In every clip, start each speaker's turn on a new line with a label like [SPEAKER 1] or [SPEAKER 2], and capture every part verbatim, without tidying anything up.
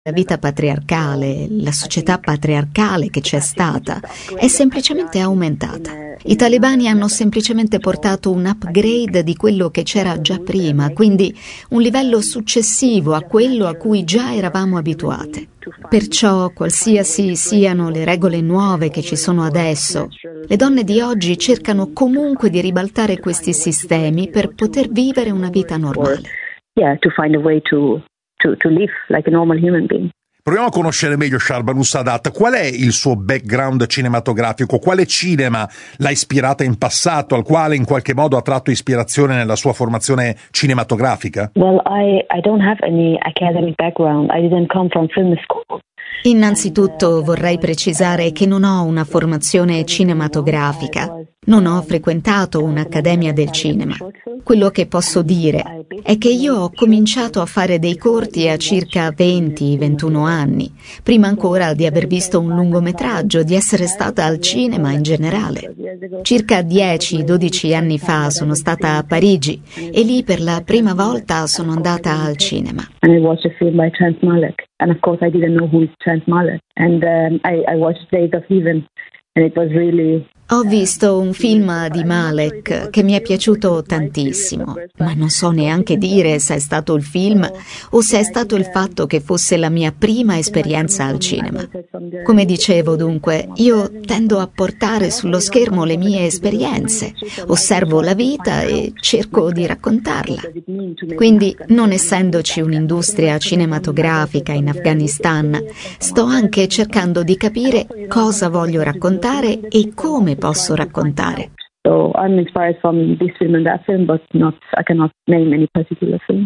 [SPEAKER 1] La vita patriarcale, la società patriarcale che c'è stata, è semplicemente aumentata. I talebani hanno semplicemente portato un upgrade di quello che c'era già prima, quindi un livello successivo a quello a cui già eravamo abituate. Perciò, qualsiasi siano le regole nuove che ci sono adesso, le donne di oggi cercano comunque di ribaltare questi sistemi per poter vivere una vita normale.
[SPEAKER 2] Yeah, to find a way to To, to live like a normal human being.
[SPEAKER 3] Proviamo a conoscere meglio Sharbanus Sadat. Qual è il suo background cinematografico? Quale cinema l'ha ispirata in passato, al quale in qualche modo ha tratto ispirazione nella sua formazione cinematografica?
[SPEAKER 2] Well, I, I don't have any academic background. I didn't come from film school.
[SPEAKER 1] Innanzitutto vorrei precisare che non ho una formazione cinematografica, non ho frequentato un'accademia del cinema. Quello che posso dire è che io ho cominciato a fare dei corti a circa venti ventuno anni, prima ancora di aver visto un lungometraggio, di essere stata al cinema in generale. Circa dieci dodici anni fa sono stata a Parigi e lì per la prima volta sono andata al cinema.
[SPEAKER 2] And I watched a film by Terrence Malick. And of course I didn't know who is Terrence Malick. And um, I, I watched Days of Heaven. And it was really...
[SPEAKER 1] Ho visto un film di Malek che mi è piaciuto tantissimo, ma non so neanche dire se è stato il film o se è stato il fatto che fosse la mia prima esperienza al cinema. Come dicevo dunque, io tendo a portare sullo schermo le mie esperienze, osservo la vita e cerco di raccontarla. Quindi, non essendoci un'industria cinematografica in Afghanistan, sto anche cercando di capire cosa voglio raccontare e come posso raccontare.
[SPEAKER 2] So I'm inspired from this film and that film, but not, I cannot name any particular film.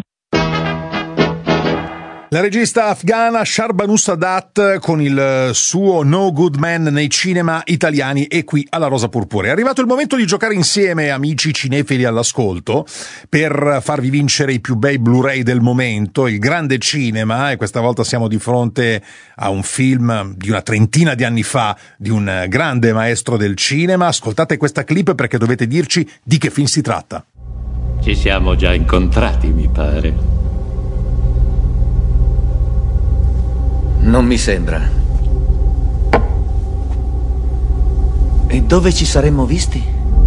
[SPEAKER 3] La regista afghana Sharbanus Sadat con il suo No Good Man nei cinema italiani e qui alla Rosa Purpurea. È arrivato il momento di giocare insieme, amici cinefili all'ascolto, per farvi vincere i più bei Blu-ray del momento, il grande cinema, e questa volta siamo di fronte a un film di una trentina di anni fa di un grande maestro del cinema. Ascoltate questa clip perché dovete dirci di che film si tratta.
[SPEAKER 4] Ci siamo già incontrati, mi pare.
[SPEAKER 5] Non mi sembra. E dove ci saremmo visti?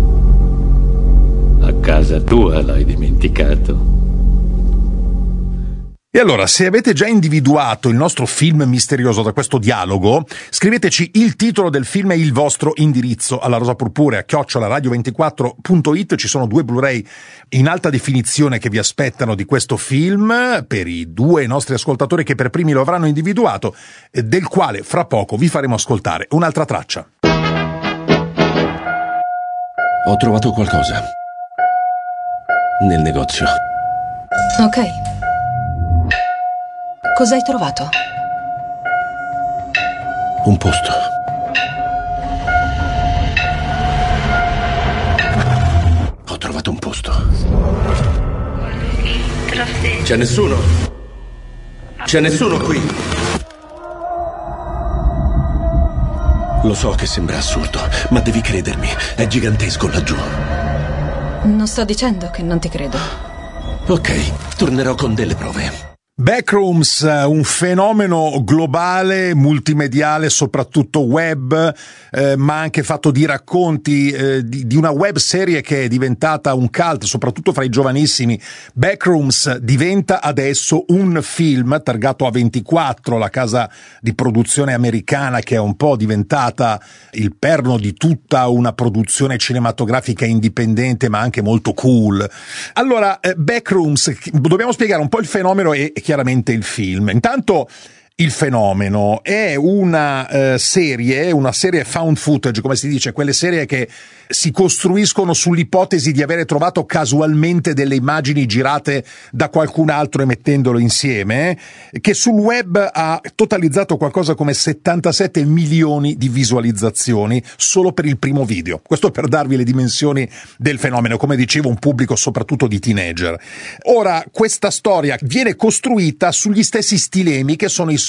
[SPEAKER 4] A casa tua, l'hai dimenticato.
[SPEAKER 3] E allora, se avete già individuato il nostro film misterioso da questo dialogo, scriveteci il titolo del film e il vostro indirizzo alla Rosa Purpurea, chiocciola radio ventiquattro punto it. Ci sono due Blu-ray in alta definizione che vi aspettano di questo film, per i due nostri ascoltatori che per primi lo avranno individuato, del quale fra poco vi faremo ascoltare un'altra traccia.
[SPEAKER 6] Ho trovato qualcosa nel negozio.
[SPEAKER 7] Ok. Cosa hai trovato?
[SPEAKER 6] Un posto. Ho trovato un posto. C'è nessuno? C'è nessuno qui? Lo so che sembra assurdo, ma devi credermi, è gigantesco laggiù.
[SPEAKER 7] Non sto dicendo che non ti credo.
[SPEAKER 6] Ok, tornerò con delle prove.
[SPEAKER 3] Backrooms, un fenomeno globale, multimediale, soprattutto web, eh, ma anche fatto di racconti, eh, di, di una web serie che è diventata un cult, soprattutto fra i giovanissimi. Backrooms diventa adesso un film targato A ventiquattro, la casa di produzione americana che è un po' diventata il perno di tutta una produzione cinematografica indipendente, ma anche molto cool. Allora, eh, Backrooms, dobbiamo spiegare un po' il fenomeno e chiaramente il film. Intanto il fenomeno è una eh, serie, una serie found footage, come si dice, quelle serie che si costruiscono sull'ipotesi di avere trovato casualmente delle immagini girate da qualcun altro e mettendolo insieme, che sul web ha totalizzato qualcosa come settantasette milioni di visualizzazioni solo per il primo video. Questo per darvi le dimensioni del fenomeno, come dicevo, un pubblico soprattutto di teenager. Ora, questa storia viene costruita sugli stessi stilemi che sono i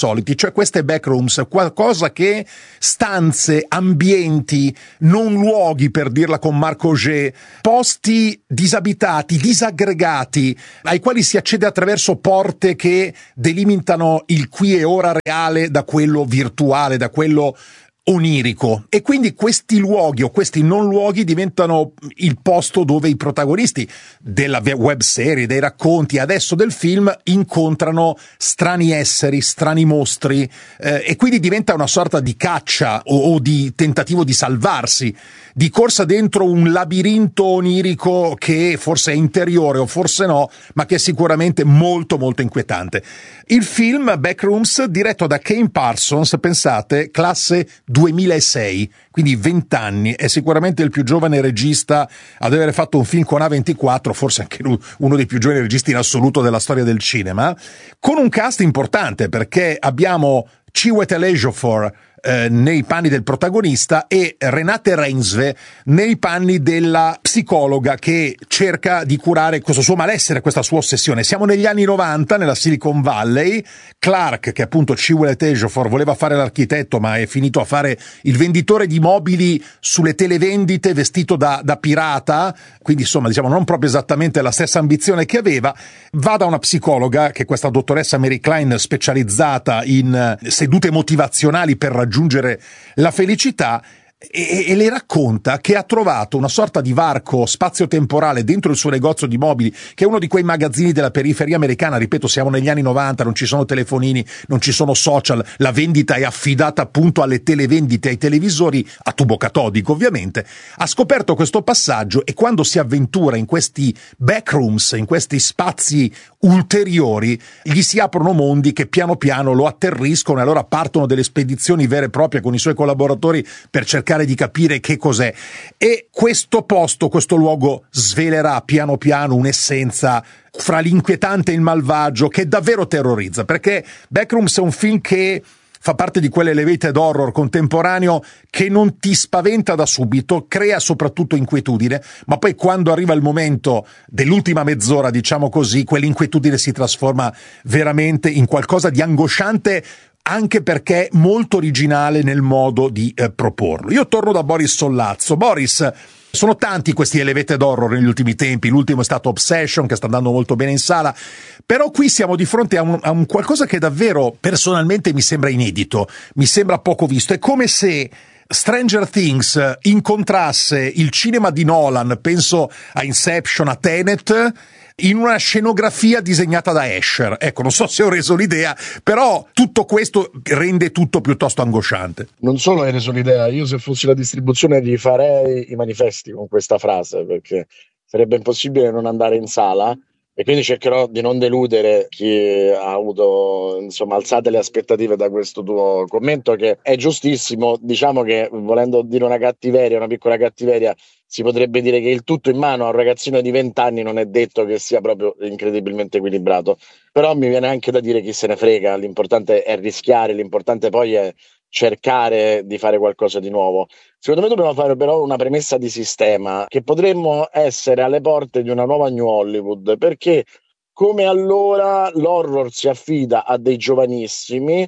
[SPEAKER 3] insoliti, cioè queste backrooms, qualcosa che stanze, ambienti, non luoghi, per dirla con Marc Augé, posti disabitati, disaggregati, ai quali si accede attraverso porte che delimitano il qui e ora reale da quello virtuale, da quello onirico, e quindi questi luoghi o questi non luoghi diventano il posto dove i protagonisti della web serie, dei racconti, adesso del film, incontrano strani esseri, strani mostri, eh, e quindi diventa una sorta di caccia o, o di tentativo di salvarsi, di corsa dentro un labirinto onirico che forse è interiore o forse no, ma che è sicuramente molto molto inquietante. Il film Backrooms, diretto da Kane Parsons, pensate, classe duemilasei, quindi venti anni, è sicuramente il più giovane regista ad aver fatto un film con A ventiquattro, forse anche lui uno dei più giovani registi in assoluto della storia del cinema, con un cast importante perché abbiamo Chiwetel Ejiofor eh, nei panni del protagonista e Renate Reinsve nei panni della psicologa che cerca di curare questo suo malessere, questa sua ossessione. Siamo negli anni novanta, nella Silicon Valley. Clark, che appunto Chiwetel Ejiofor voleva fare l'architetto ma è finito a fare il venditore di mobili sulle televendite vestito da, da pirata, quindi insomma diciamo non proprio esattamente la stessa ambizione che aveva, va da una psicologa, che è questa dottoressa Mary Klein, specializzata in sedute motivazionali per raggiungere la felicità, e, e le racconta che ha trovato una sorta di varco spazio-temporale dentro il suo negozio di mobili, che è uno di quei magazzini della periferia americana. Ripeto, siamo negli anni novanta, non ci sono telefonini, non ci sono social, la vendita è affidata appunto alle televendite, ai televisori a tubo catodico ovviamente. Ha scoperto questo passaggio e quando si avventura in questi backrooms, in questi spazi ulteriori, gli si aprono mondi che piano piano lo atterriscono, e allora partono delle spedizioni vere e proprie con i suoi collaboratori per cercare di capire che cos'è. E questo posto, questo luogo svelerà piano piano un'essenza fra l'inquietante e il malvagio che davvero terrorizza, perché Backrooms è un film che fa parte di quell'elevated horror contemporaneo che non ti spaventa da subito, crea soprattutto inquietudine, ma poi quando arriva il momento dell'ultima mezz'ora, diciamo così, quell'inquietudine si trasforma veramente in qualcosa di angosciante, anche perché molto originale nel modo di eh, proporlo. Io torno da Boris Sollazzo. Boris, sono tanti questi elevated horror negli ultimi tempi, l'ultimo è stato Obsession, che sta andando molto bene in sala, però qui siamo di fronte a un, a un qualcosa che davvero personalmente mi sembra inedito, mi sembra poco visto. È come se Stranger Things incontrasse il cinema di Nolan, penso a Inception, a Tenet, in una scenografia disegnata da Escher. Ecco, non so se ho reso l'idea, però tutto questo rende tutto piuttosto angosciante.
[SPEAKER 8] Non solo hai reso l'idea, io se fossi la distribuzione rifarei i manifesti con questa frase, perché sarebbe impossibile non andare in sala, e quindi cercherò di non deludere chi ha avuto, insomma, alzate le aspettative da questo tuo commento, che è giustissimo. Diciamo che, volendo dire una cattiveria, una piccola cattiveria, si potrebbe dire che il tutto in mano a un ragazzino di venti anni non è detto che sia proprio incredibilmente equilibrato, però mi viene anche da dire chi se ne frega, l'importante è rischiare, l'importante poi è cercare di fare qualcosa di nuovo. Secondo me dobbiamo fare però una premessa di sistema, che potremmo essere alle porte di una nuova New Hollywood, perché come allora l'horror si affida a dei giovanissimi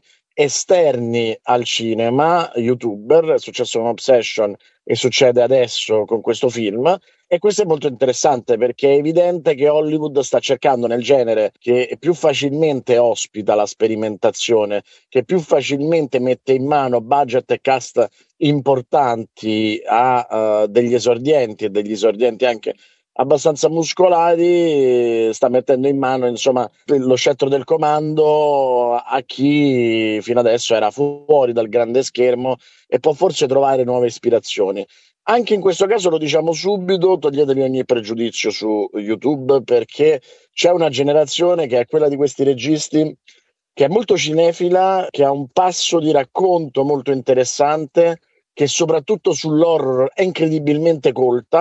[SPEAKER 8] esterni al cinema, youtuber, è successo con Obsession e succede adesso con questo film, e questo è molto interessante perché è evidente che Hollywood sta cercando nel genere che più facilmente ospita la sperimentazione, che più facilmente mette in mano budget e cast importanti a uh, degli esordienti e degli esordienti anche abbastanza muscolari, sta mettendo in mano, insomma, lo scettro del comando a chi fino adesso era fuori dal grande schermo e può forse trovare nuove ispirazioni. Anche in questo caso, lo diciamo subito, toglietevi ogni pregiudizio su YouTube, perché c'è una generazione che è quella di questi registi che è molto cinefila, che ha un passo di racconto molto interessante, che soprattutto sull'horror è incredibilmente colta,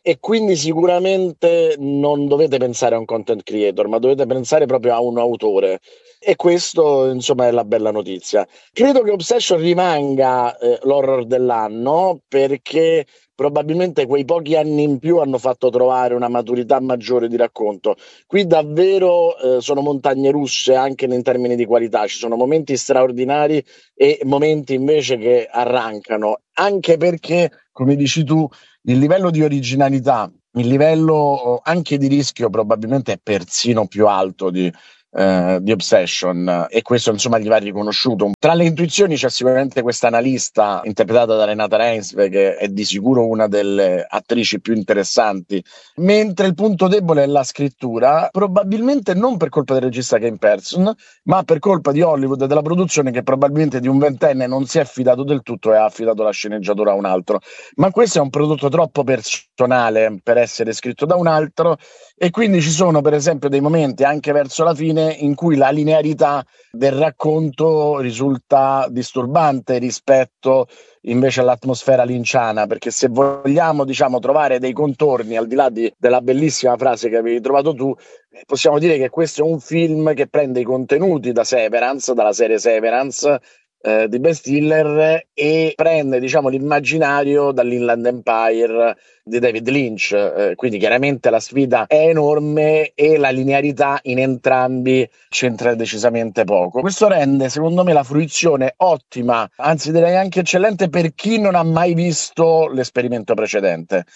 [SPEAKER 8] e quindi sicuramente non dovete pensare a un content creator, ma dovete pensare proprio a un autore. E questo, insomma, è la bella notizia. Credo che Obsession rimanga eh, l'horror dell'anno, perché probabilmente quei pochi anni in più hanno fatto trovare una maturità maggiore di racconto. Qui davvero eh, sono montagne russe anche in termini di qualità, ci sono momenti straordinari e momenti invece che arrancano, anche perché, come dici tu, il livello di originalità, il livello anche di rischio probabilmente è persino più alto di Uh, di Obsession, e questo insomma gli va riconosciuto. Tra le intuizioni c'è sicuramente questa analista interpretata da Renata Reinsve, che è di sicuro una delle attrici più interessanti, mentre il punto debole è la scrittura, probabilmente non per colpa del regista Ken Person, ma per colpa di Hollywood e della produzione, che probabilmente di un ventenne non si è fidato del tutto e ha affidato la sceneggiatura a un altro. Ma questo è un prodotto troppo personale per essere scritto da un altro, e quindi ci sono per esempio dei momenti anche verso la fine in cui la linearità del racconto risulta disturbante rispetto invece all'atmosfera linciana, perché se vogliamo, diciamo, trovare dei contorni al di là di, della bellissima frase che avevi trovato tu, possiamo dire che questo è un film che prende i contenuti da Severance, dalla serie Severance eh, di Ben Stiller, e prende, diciamo, l'immaginario dall'Inland Empire di David Lynch, eh, quindi chiaramente la sfida è enorme e la linearità in entrambi c'entra decisamente poco. Questo rende secondo me la fruizione ottima, anzi direi anche eccellente, per chi non ha mai visto l'esperimento precedente,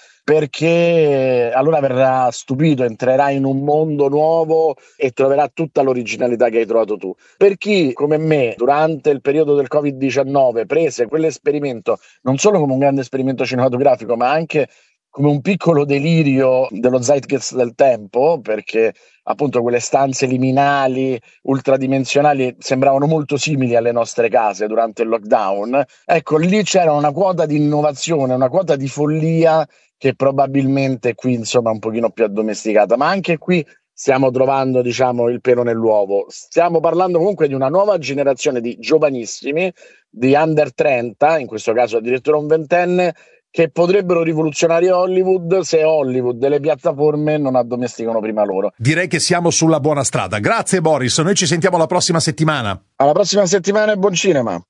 [SPEAKER 8] perché allora verrà stupito, entrerà in un mondo nuovo e troverà tutta l'originalità che hai trovato tu. Per chi come me durante il periodo del covid diciannove prese quell'esperimento non solo come un grande esperimento cinematografico, ma anche come un piccolo delirio dello zeitgeist del tempo, perché appunto quelle stanze liminali ultradimensionali sembravano molto simili alle nostre case durante il lockdown, ecco, lì c'era una quota di innovazione, una quota di follia che probabilmente qui insomma è un pochino più addomesticata, ma anche qui stiamo trovando, diciamo, il pelo nell'uovo. Stiamo parlando comunque di una nuova generazione di giovanissimi, di under trenta, in questo caso addirittura un ventenne, che potrebbero rivoluzionare Hollywood se Hollywood e le piattaforme non addomesticano prima loro.
[SPEAKER 3] Direi che siamo sulla buona strada. Grazie Boris, noi ci sentiamo la prossima settimana.
[SPEAKER 8] Alla prossima settimana e buon cinema.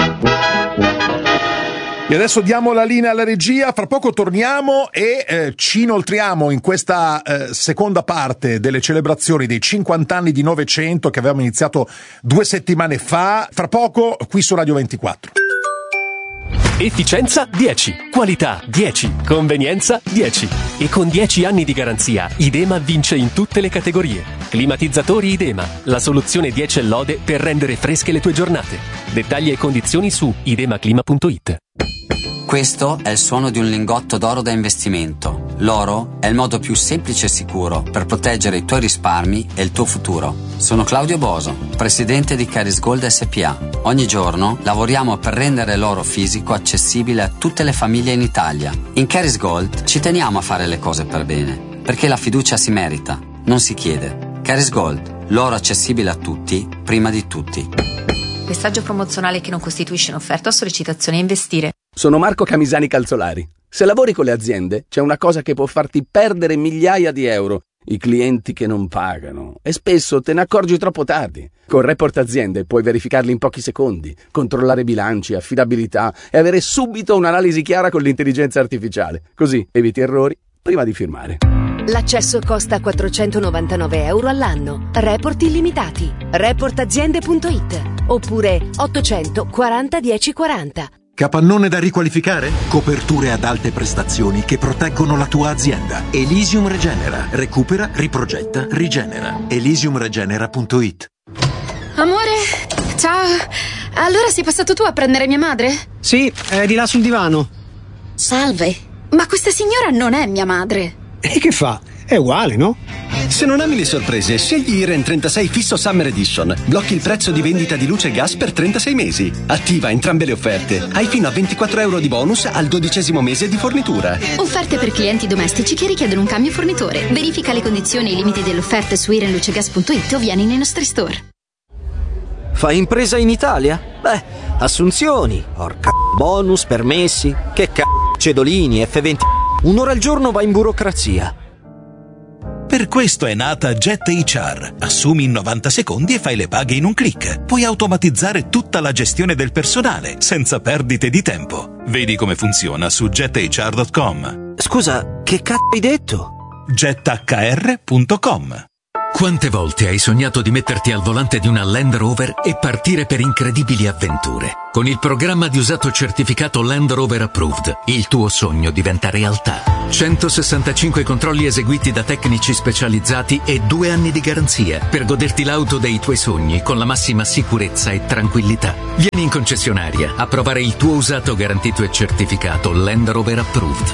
[SPEAKER 3] E adesso diamo la linea alla regia, fra poco torniamo e eh, ci inoltriamo in questa eh, seconda parte delle celebrazioni dei cinquanta anni di Novecento che avevamo iniziato due settimane fa, fra poco qui su Radio ventiquattro.
[SPEAKER 9] Efficienza dieci, qualità dieci, convenienza dieci. E con dieci anni di garanzia, Idema vince in tutte le categorie. Climatizzatori Idema, la soluzione dieci e lode per rendere fresche le tue giornate. Dettagli e condizioni su idemaclima punto it.
[SPEAKER 10] Questo è il suono di un lingotto d'oro da investimento. L'oro è il modo più semplice e sicuro per proteggere i tuoi risparmi e il tuo futuro. Sono Claudio Boso, presidente di Caris Gold S P A. Ogni giorno lavoriamo per rendere l'oro fisico accessibile a tutte le famiglie in Italia. In Caris Gold ci teniamo a fare le cose per bene, perché la fiducia si merita, non si chiede. Caris Gold, l'oro accessibile a tutti, prima di tutti.
[SPEAKER 11] Messaggio promozionale che non costituisce un'offerta o sollecitazione a investire.
[SPEAKER 12] Sono Marco Camisani Calzolari. Se lavori con le aziende, c'è una cosa che può farti perdere migliaia di euro: i clienti che non pagano. E spesso te ne accorgi troppo tardi. Con Report Aziende puoi verificarli in pochi secondi, controllare bilanci, affidabilità e avere subito un'analisi chiara con l'intelligenza artificiale. Così eviti errori prima di firmare.
[SPEAKER 13] L'accesso costa quattrocentonovantanove euro all'anno. Report illimitati. report aziende punto it oppure ottocento quaranta dieci quaranta.
[SPEAKER 14] Capannone da riqualificare? Coperture ad alte prestazioni che proteggono la tua azienda. Elysium Regenera. Recupera, riprogetta, rigenera. elysium regenera punto it.
[SPEAKER 15] Amore, ciao. Allora sei passato tu a prendere mia madre?
[SPEAKER 16] Sì, è di là sul divano.
[SPEAKER 15] Salve, ma questa signora non è mia madre.
[SPEAKER 16] E che fa? È uguale, no?
[SPEAKER 17] Se non ami le sorprese, scegli Iren trentasei Fisso Summer Edition. Blocchi il prezzo di vendita di luce e gas per trentasei mesi. Attiva entrambe le offerte. Hai fino a ventiquattro euro di bonus al dodicesimo mese di fornitura.
[SPEAKER 15] Offerte per clienti domestici che richiedono un cambio fornitore. Verifica le condizioni e i limiti dell'offerta su iren luce gas punto it o vieni nei nostri store.
[SPEAKER 18] Fai impresa in Italia? Beh, assunzioni, porca bonus, permessi, che c***o, cedolini, F venti Un'ora al giorno va in burocrazia.
[SPEAKER 19] Per questo è nata Jet H R. Assumi in novanta secondi e fai le paghe in un click. Puoi automatizzare tutta la gestione del personale, senza perdite di tempo. Vedi come funziona su jet h r punto com.
[SPEAKER 18] Scusa, che cazzo hai detto?
[SPEAKER 19] jet h r punto com.
[SPEAKER 20] Quante volte hai sognato di metterti al volante di una Land Rover e partire per incredibili avventure? Con il programma di usato certificato Land Rover Approved, il tuo sogno diventa realtà. centosessantacinque controlli eseguiti da tecnici specializzati e due anni di garanzia per goderti l'auto dei tuoi sogni con la massima sicurezza e tranquillità. Vieni in concessionaria a provare il tuo usato garantito e certificato Land Rover Approved.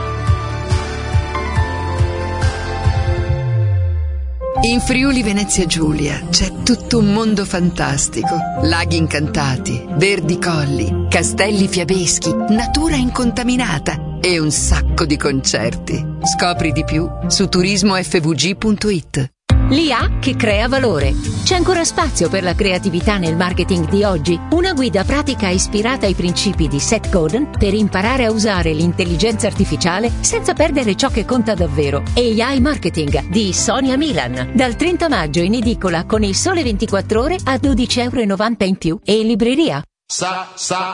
[SPEAKER 21] In Friuli Venezia Giulia c'è tutto un mondo fantastico. Laghi incantati, verdi colli, castelli fiabeschi, natura incontaminata e un sacco di concerti. Scopri di più su turismo f v g punto i t.
[SPEAKER 22] L'I A che crea valore. C'è ancora spazio per la creatività nel marketing di oggi? Una guida pratica ispirata ai principi di Seth Godin per imparare a usare l'intelligenza artificiale senza perdere ciò che conta davvero. A I Marketing di Sonia Milan. Dal trenta maggio in edicola con Il Sole ventiquattro Ore a dodici e novanta euro in più e in libreria.
[SPEAKER 23] Sa, sa.